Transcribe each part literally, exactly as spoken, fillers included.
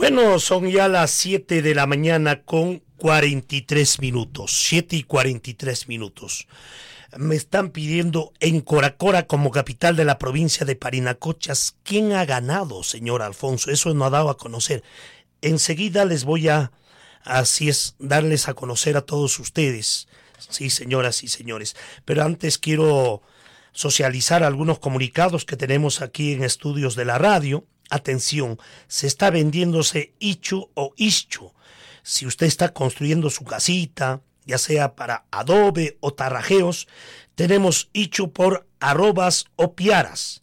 Bueno, son ya las siete de la mañana con cuarenta y tres minutos, siete y cuarenta y tres minutos. Me están pidiendo en Coracora, como capital de la provincia de Parinacochas, ¿quién ha ganado, señor Alfonso? Eso no ha dado a conocer. Enseguida les voy a, así es, darles a conocer a todos ustedes. Sí, señoras y señores. Pero antes quiero socializar algunos comunicados que tenemos aquí en estudios de la radio. Atención, se está vendiéndose Ichu o Ischu. Si usted está construyendo su casita, ya sea para adobe o tarrajeos, tenemos Ichu por arrobas o piaras.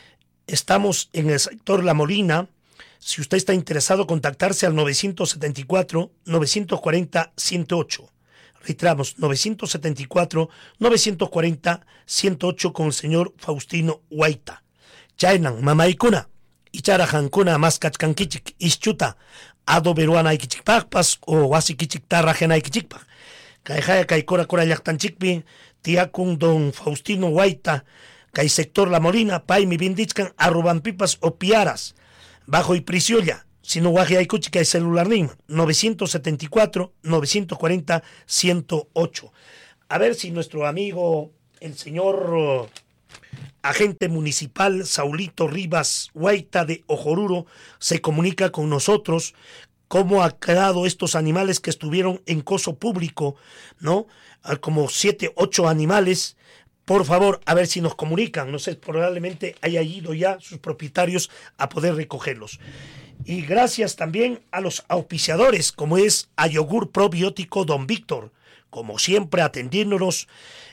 Estamos en el sector La Molina. Si usted está interesado, contactarse al nueve setenta y cuatro, novecientos cuarenta, ciento ocho. Reiteramos, novecientos setenta y cuatro, novecientos cuarenta, ciento ocho con el señor Faustino Huayta. Chainan, mamaikuna. Ichara hankuna mas kachkankichik ischuta ado peruana ikichikpakpas o wasi kichik tarrajena ikichikpak. Kaijaya kaikora cora llaktanchikpi tiakun don Faustino Huayta kai sector La Molina pay mi bindichkan arrobampipas o piaras bajo y prisiolla sino guaje aikuchi kai celular nim novecientos setenta y cuatro, novecientos cuarenta, ciento ocho. A ver si nuestro amigo el señor uh, agente municipal Saulito Rivas Huayta de Ojoruro se comunica con nosotros cómo ha quedado estos animales que estuvieron en coso público, ¿no? Como siete, ocho animales. Por favor, a ver si nos comunican. No sé, probablemente haya ido ya sus propietarios a poder recogerlos. Y gracias también a los auspiciadores, como es a Yogur Probiótico Don Víctor, como siempre atendiéndonos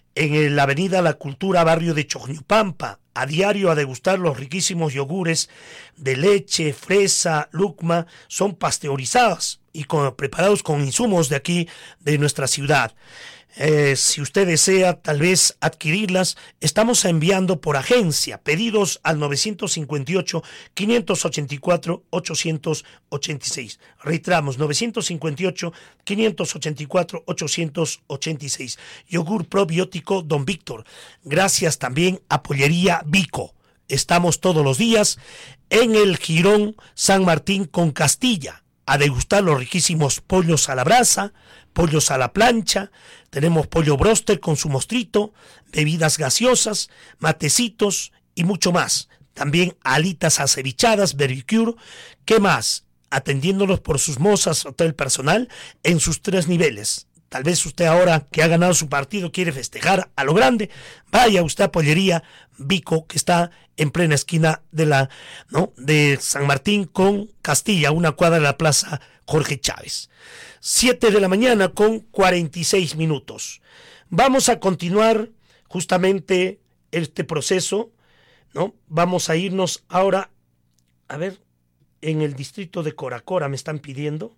en la avenida La Cultura, barrio de Chojñupampa, a diario a degustar los riquísimos yogures de leche, fresa, lucma, son pasteurizadas y con, preparados con insumos de aquí, de nuestra ciudad. Eh, si usted desea tal vez adquirirlas, estamos enviando por agencia pedidos al nueve cinco ocho, cinco ocho cuatro, ocho ocho seis. Reiteramos, nueve cinco ocho, cinco ocho cuatro, ocho ocho seis. Yogur probiótico Don Víctor. Gracias también a Pollería Vico. Estamos todos los días en el Jirón San Martín con Castilla a degustar los riquísimos pollos a la brasa, pollos a la plancha, tenemos pollo broster con su mostrito, bebidas gaseosas, matecitos y mucho más. También alitas acevichadas, barbecue. ¿Qué más? Atendiéndolos por sus mozas, hotel personal, en sus tres niveles. Tal vez usted ahora que ha ganado su partido quiere festejar a lo grande, vaya usted a Pollería Vico, que está en plena esquina de la, ¿no? de San Martín con Castilla, una cuadra de la Plaza Jorge Chávez. siete de la mañana con cuarenta y seis minutos. Vamos a continuar justamente este proceso, ¿no? Vamos a irnos ahora, a ver, en el distrito de Coracora me están pidiendo,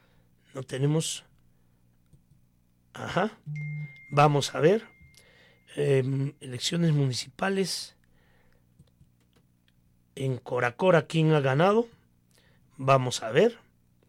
no tenemos, ajá, vamos a ver, eh, elecciones municipales en Coracora, ¿quién ha ganado? Vamos a ver.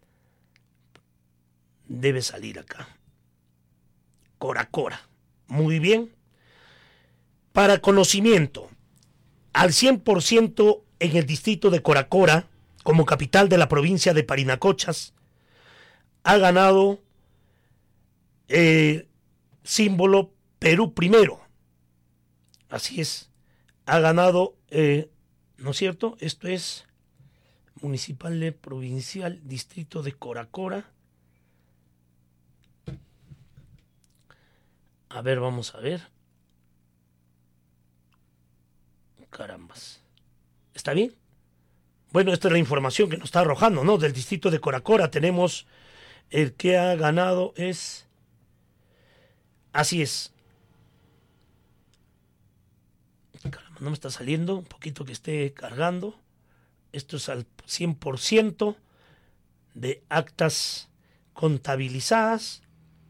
Debe salir acá. Coracora. Muy bien. Para conocimiento, al cien por ciento en el distrito de Coracora, como capital de la provincia de Parinacochas, ha ganado eh, símbolo Perú Primero. Así es. Ha ganado, eh, ¿no es cierto? Esto es municipal de provincial, distrito de Coracora. A ver, vamos a ver. Carambas. ¿Está bien? Bueno, esta es la información que nos está arrojando, ¿no? Del distrito de Coracora tenemos el que ha ganado es... Así es. Caramba, no me está saliendo. Un poquito que esté cargando. Esto es al cien por ciento de actas contabilizadas.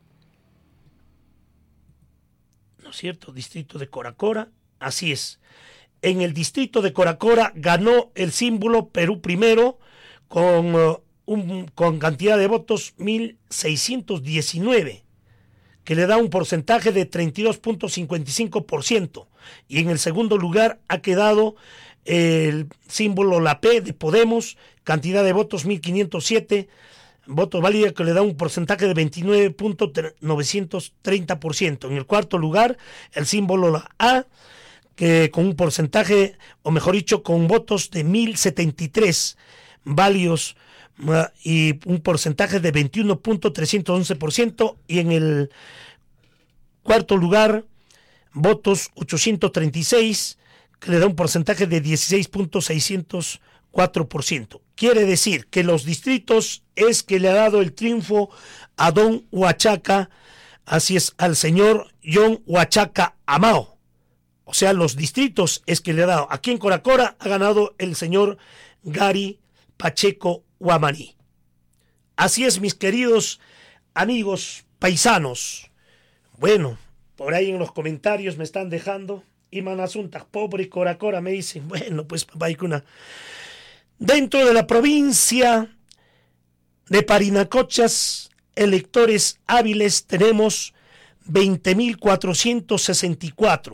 ¿No es cierto? Distrito de Coracora, así es. En el distrito de Coracora ganó el símbolo Perú Primero con, uh, un, con cantidad de votos mil seiscientos diecinueve, que le da un porcentaje de treinta y dos punto cincuenta y cinco por ciento. Y en el segundo lugar ha quedado el símbolo la P de Podemos, cantidad de votos mil quinientos siete, votos válidos, que le da un porcentaje de veintinueve punto novecientos treinta por ciento. En el cuarto lugar, el símbolo la A, que con un porcentaje, o mejor dicho, con votos de mil setenta y tres válidos y un porcentaje de veintiuno punto trescientos once por ciento. Y en el cuarto lugar, votos ochocientos treinta y seis, que le da un porcentaje de dieciséis punto seiscientos cuatro por ciento. Quiere decir que los distritos es que le ha dado el triunfo a don Huachaca, así es, al señor John Huachaca Amao. O sea, los distritos es que le ha dado. Aquí en Coracora ha ganado el señor Gary Pacheco Huamaní. Así es, mis queridos amigos paisanos. Bueno, por ahí en los comentarios me están dejando y Manasunta, pobre Coracora, me dicen, bueno, pues papá, hay una... Dentro de la provincia de Parinacochas, electores hábiles tenemos veinte mil cuatrocientos sesenta y cuatro.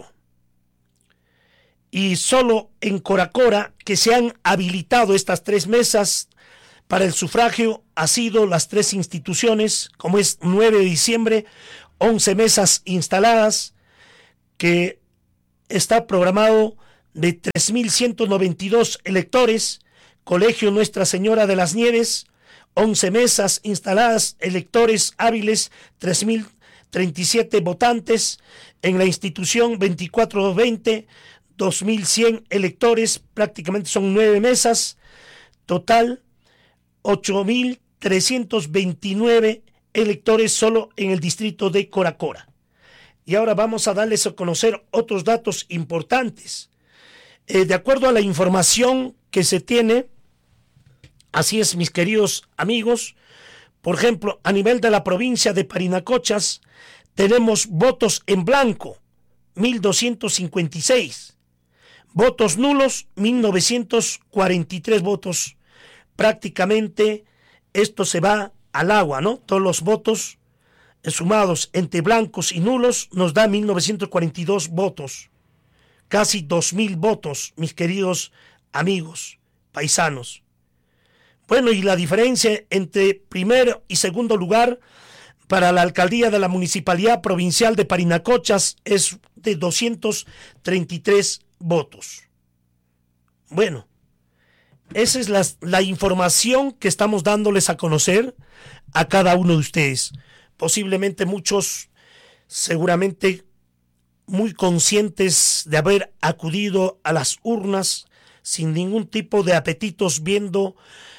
Y solo en Coracora, que se han habilitado estas tres mesas para el sufragio, ha sido las tres instituciones, como es nueve de diciembre, once mesas instaladas, que está programado de tres mil ciento noventa y dos electores. Colegio Nuestra Señora de las Nieves, once mesas instaladas, electores hábiles, tres mil treinta y siete votantes. En la institución veinticuatro doscientos veinte, dos mil cien electores, prácticamente son nueve mesas. Total, ocho mil trescientos veintinueve electores solo en el distrito de Coracora. Y ahora vamos a darles a conocer otros datos importantes. Eh, de acuerdo a la información que se tiene, así es, mis queridos amigos, por ejemplo, a nivel de la provincia de Parinacochas, tenemos votos en blanco, mil doscientos cincuenta y seis, votos nulos, mil novecientos cuarenta y tres votos. Prácticamente esto se va al agua, ¿no? Todos los votos sumados entre blancos y nulos nos da mil novecientos cuarenta y dos votos. Casi dos mil votos, mis queridos amigos paisanos. Bueno, y la diferencia entre primero y segundo lugar para la alcaldía de la Municipalidad Provincial de Parinacochas es de doscientos treinta y tres votos. Bueno, esa es la, la información que estamos dándoles a conocer a cada uno de ustedes. Posiblemente muchos, seguramente muy conscientes de haber acudido a las urnas sin ningún tipo de apetitos, viendo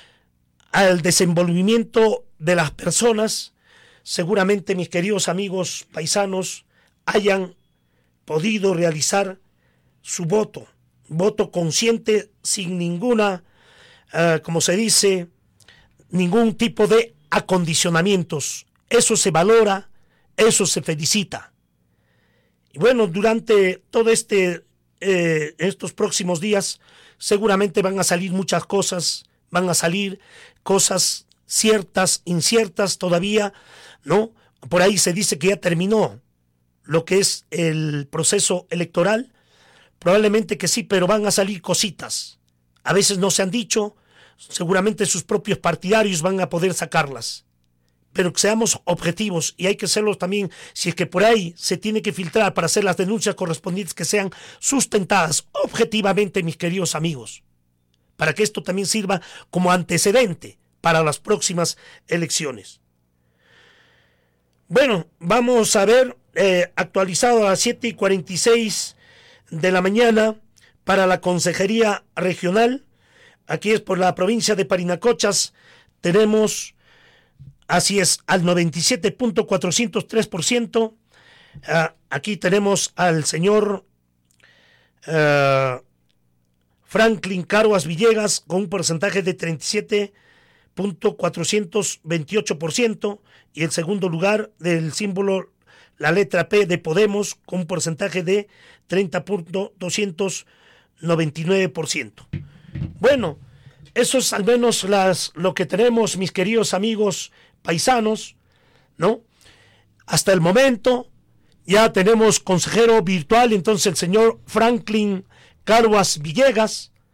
al desenvolvimiento de las personas. Seguramente, mis queridos amigos paisanos, hayan podido realizar su voto, voto consciente, sin ninguna, uh, como se dice, ningún tipo de acondicionamientos. Eso se valora, eso se felicita. Y bueno, durante todo este, eh, estos próximos días, seguramente van a salir muchas cosas, van a salir cosas ciertas, inciertas todavía, ¿no? Por ahí se dice que ya terminó lo que es el proceso electoral. Probablemente que sí, pero van a salir cositas. A veces no se han dicho, seguramente sus propios partidarios van a poder sacarlas. Pero que seamos objetivos, y hay que serlo también, si es que por ahí se tiene que filtrar para hacer las denuncias correspondientes, que sean sustentadas objetivamente, mis queridos amigos, para que esto también sirva como antecedente para las próximas elecciones. Bueno, vamos a ver, eh, actualizado a las siete y cuarenta y seis de la mañana para la Consejería Regional. Aquí es por la provincia de Parinacochas, tenemos, así es, al noventa y siete punto cuatrocientos tres por ciento. Uh, aquí tenemos al señor uh, Franklin Caruas Villegas con un porcentaje de treinta y siete punto cuatrocientos veintiocho por ciento, y el segundo lugar del símbolo, la letra P de Podemos, con un porcentaje de treinta punto doscientos noventa y nueve por ciento. Bueno, eso es al menos las, lo que tenemos, mis queridos amigos paisanos, ¿no? Hasta el momento ya tenemos consejero virtual, entonces el señor Franklin Caruas Villegas,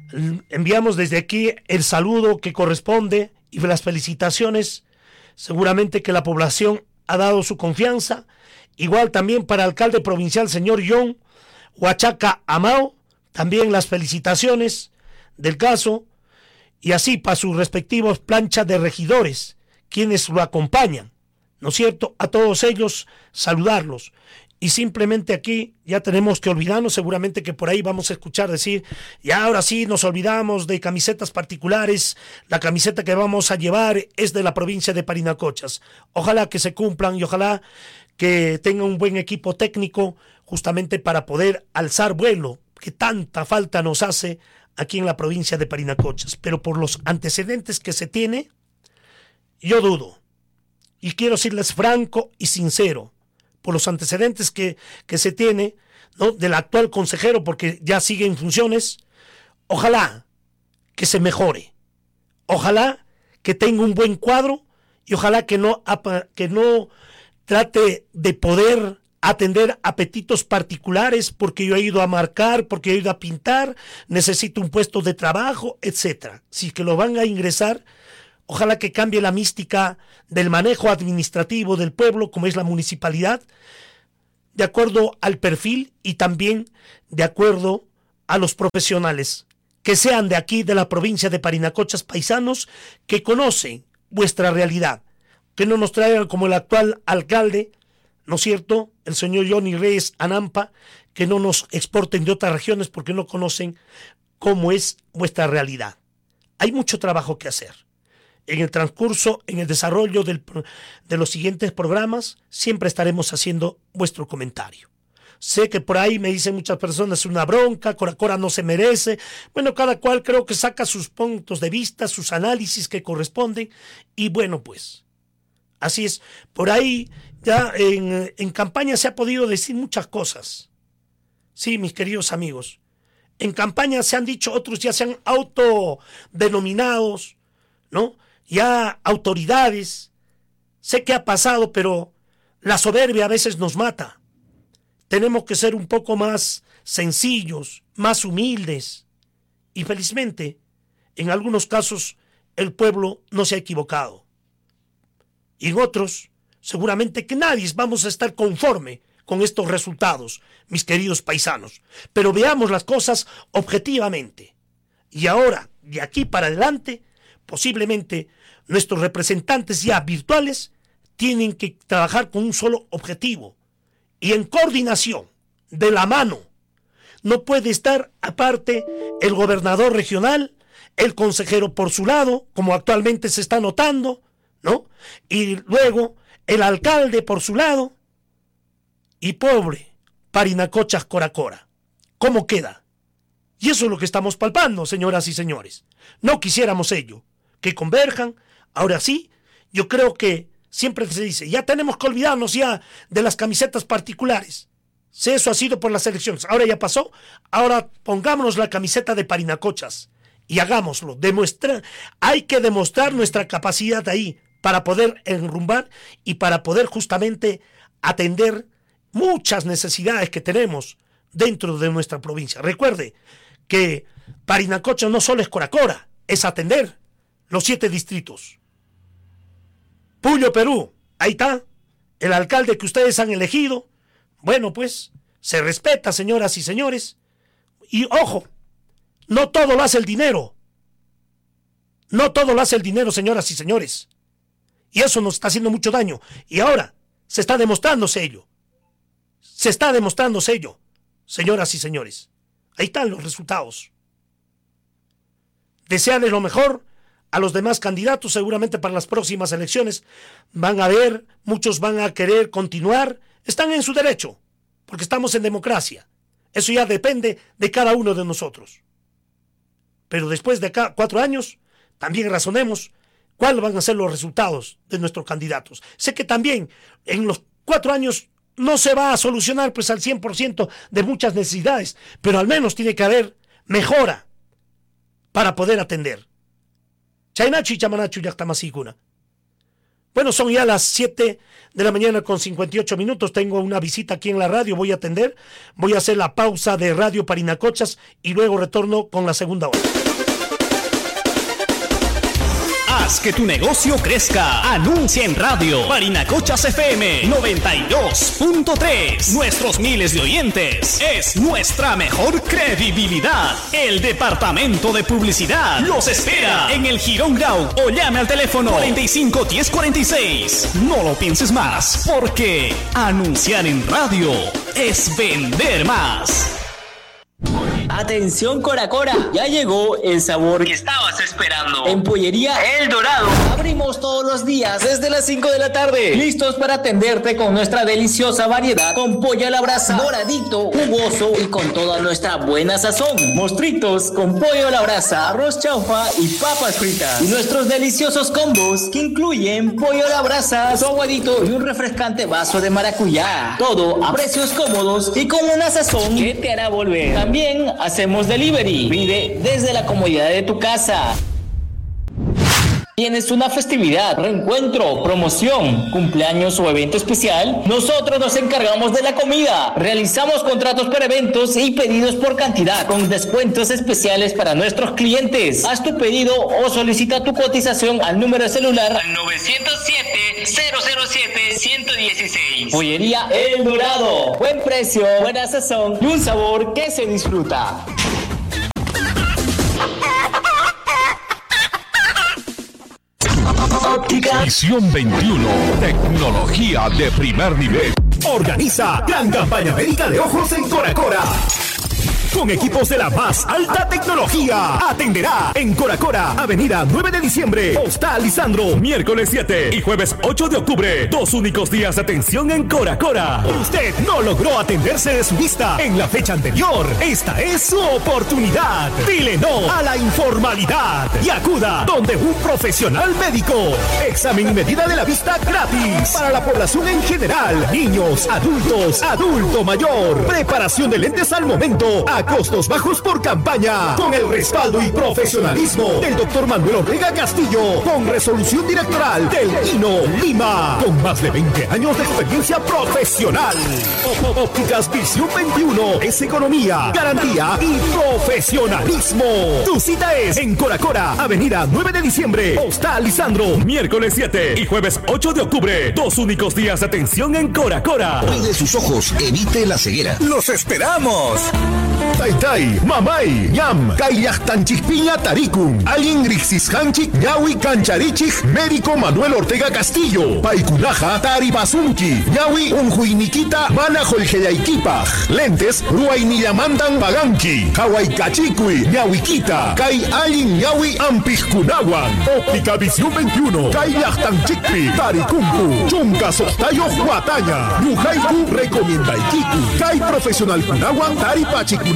Enviamos desde aquí el saludo que corresponde y las felicitaciones. Seguramente que la población ha dado su confianza. Igual también para el alcalde provincial, señor John Huachaca Amao, también las felicitaciones del caso. Y así para sus respectivos planchas de regidores, quienes lo acompañan, ¿no es cierto? A todos ellos saludarlos. Y simplemente aquí ya tenemos que olvidarnos, seguramente que por ahí vamos a escuchar decir, ya ahora sí nos olvidamos de camisetas particulares, la camiseta que vamos a llevar es de la provincia de Parinacochas. Ojalá que se cumplan y ojalá que tenga un buen equipo técnico justamente para poder alzar vuelo, que tanta falta nos hace aquí en la provincia de Parinacochas. Pero por los antecedentes que se tiene, yo dudo. Y quiero decirles franco y sincero, por los antecedentes que, que se tiene, ¿no?, del actual consejero, porque ya sigue en funciones, ojalá que se mejore, ojalá que tenga un buen cuadro y ojalá que no, que no trate de poder atender apetitos particulares porque yo he ido a marcar, porque he ido a pintar, necesito un puesto de trabajo, etcétera. Si que lo van a ingresar, ojalá que cambie la mística del manejo administrativo del pueblo, como es la municipalidad, de acuerdo al perfil y también de acuerdo a los profesionales, que sean de aquí, de la provincia de Parinacochas, paisanos que conocen vuestra realidad, que no nos traigan como el actual alcalde, ¿no es cierto?, el señor Johnny Reyes Anampa, que no nos exporten de otras regiones porque no conocen cómo es vuestra realidad. Hay mucho trabajo que hacer. En el transcurso, en el desarrollo del, de los siguientes programas, siempre estaremos haciendo vuestro comentario. Sé que por ahí me dicen muchas personas, es una bronca, Cora Cora no se merece. Bueno, cada cual creo que saca sus puntos de vista, sus análisis que corresponden. Y bueno, pues, así es. Por ahí ya en, en campaña se ha podido decir muchas cosas. Sí, mis queridos amigos. En campaña se han dicho, otros ya se han autodenominados, ¿no?, ya autoridades. Sé que ha pasado, pero la soberbia a veces nos mata. Tenemos que ser un poco más sencillos, más humildes. Y felizmente, en algunos casos, el pueblo no se ha equivocado. Y en otros, seguramente que nadie vamos a estar conforme con estos resultados, mis queridos paisanos. Pero veamos las cosas objetivamente. Y ahora, de aquí para adelante, posiblemente nuestros representantes ya virtuales tienen que trabajar con un solo objetivo y en coordinación, de la mano. No puede estar aparte el gobernador regional, el consejero por su lado, como actualmente se está notando, ¿no? Y luego el alcalde por su lado y pobre Parinacochas Cora Cora. ¿Cómo queda? Y eso es lo que estamos palpando, señoras y señores. No quisiéramos ello, que converjan. Ahora sí, yo creo que siempre se dice, ya tenemos que olvidarnos ya de las camisetas particulares. Si eso ha sido por las elecciones, ahora ya pasó, ahora pongámonos la camiseta de Parinacochas y hagámoslo. Demuestra, hay que demostrar nuestra capacidad ahí para poder enrumbar y para poder justamente atender muchas necesidades que tenemos dentro de nuestra provincia. Recuerde que Parinacochas no solo es Cora Cora, es atender los siete distritos. Puyo, Perú, ahí está, el alcalde que ustedes han elegido. Bueno, pues, se respeta, señoras y señores. Y ojo, no todo lo hace el dinero. No todo lo hace el dinero, señoras y señores. Y eso nos está haciendo mucho daño. Y ahora se está demostrándose ello. Se está demostrándose ello, señoras y señores. Ahí están los resultados. Desearles lo mejor a los demás candidatos, seguramente para las próximas elecciones van a ver, muchos van a querer continuar, están en su derecho, porque estamos en democracia. Eso ya depende de cada uno de nosotros. Pero después de acá cuatro años, también razonemos cuáles van a ser los resultados de nuestros candidatos. Sé que también en los cuatro años no se va a solucionar pues al cien por ciento de muchas necesidades, pero al menos tiene que haber mejora para poder atender. Chainachu y Chamanachu ya está más sigura. Bueno, son ya las siete de la mañana con cincuenta y ocho minutos. Tengo una visita aquí en la radio, voy a atender. Voy a hacer la pausa de Radio Parinacochas y luego retorno con la segunda hora. Haz que tu negocio crezca. Anuncia en radio. Parinacochas F M noventa y dos punto tres. Nuestros miles de oyentes es nuestra mejor credibilidad. El departamento de publicidad los espera en el Girón Grau o llame al teléfono cuarenta y cinco diez cuarenta y seis. No lo pienses más, porque anunciar en radio es vender más. Atención Cora Cora, ya llegó el sabor que estabas esperando. En Pollería El Dorado abrimos todos los días desde las cinco de la tarde, listos para atenderte con nuestra deliciosa variedad, con pollo a la brasa, doradito, jugoso y con toda nuestra buena sazón. Mostritos con pollo a la brasa, arroz chaufa y papas fritas. Y nuestros deliciosos combos que incluyen pollo a la brasa, su aguadito y un refrescante vaso de maracuyá. Todo a precios cómodos y con una sazón que te hará volver. También hacemos delivery. Pide desde la comodidad de tu casa. ¿Tienes una festividad, reencuentro, promoción, cumpleaños o evento especial? Nosotros nos encargamos de la comida. Realizamos contratos por eventos y pedidos por cantidad, con descuentos especiales para nuestros clientes. Haz tu pedido o solicita tu cotización al número de celular al nueve cero siete, cero cero siete, uno uno seis. Pollería El Dorado. Buen precio, buena sazón y un sabor que se disfruta. Visión veintiuno, tecnología de primer nivel. Organiza Gran Campaña Médica de Ojos en Cora Cora. Con equipos de la más alta tecnología. Atenderá en Cora Cora, Avenida nueve de diciembre, Hostal Lisandro, miércoles siete y jueves ocho de octubre. Dos únicos días de atención en Cora Cora. Usted no logró atenderse de su vista en la fecha anterior. Esta es su oportunidad. Dile no a la informalidad y acuda donde un profesional médico. Examen y medida de la vista gratis para la población en general. Niños, adultos, adulto mayor. Preparación de lentes al momento a costos bajos por campaña, con el respaldo y profesionalismo del doctor Manuel Ortega Castillo, con resolución directoral del I N O Lima, con más de veinte años de experiencia profesional. Ópticas Visión veintiuno es economía, garantía y profesionalismo. Tu cita es en Cora Cora, Avenida nueve de diciembre, Hostal Lisandro, miércoles siete y jueves ocho de octubre. Dos únicos días de atención en Cora Cora. Cuide sus ojos, evite la ceguera. ¡Los esperamos! Tai Tai, Mamay, Ñam, Kayachtanchipiña Tarikun, Alin Grixishanchik, Ñawi Cancharichik, Médico Manuel Ortega Castillo, Paikunaja, Tari Basunki, Ñawi Unjuiniquita, Mana Jolgeyaikipaj, Lentes, Ruainillamandan Baganki, Hawaii Kachikui, Ñawiquita, Kai Alin Ñawi Ampijkunawan, Óptica Visión veintiuno, Kayachtanchikpi, Tarikunku, Chunka Sostayo Huataña, Yujaiku Recomienda Ikiku, Kai Profesional Kunawan, Tari Pachikun.